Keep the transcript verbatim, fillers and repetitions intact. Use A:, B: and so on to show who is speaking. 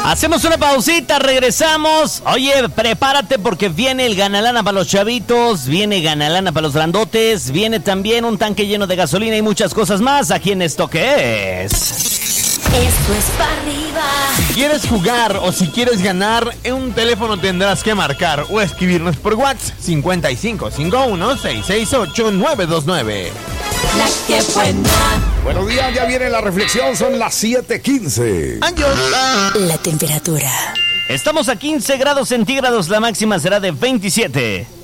A: Hacemos una pausita, regresamos. Oye, prepárate porque viene el Ganalana para los chavitos, viene Ganalana para los grandotes, viene también un tanque lleno de gasolina y muchas cosas más aquí en Esto Que Es.
B: Esto es para arriba.
C: Si quieres jugar o si quieres ganar, en un teléfono tendrás que marcar o escribirnos por WhatsApp cincuenta y cinco cincuenta y uno, seiscientos sesenta y ocho, novecientos veintinueve.
B: La que buena.
D: Buenos días, ya viene la reflexión, son las siete quince.
C: Adiós.
B: La temperatura.
A: Estamos a quince grados centígrados, la máxima será de veintisiete.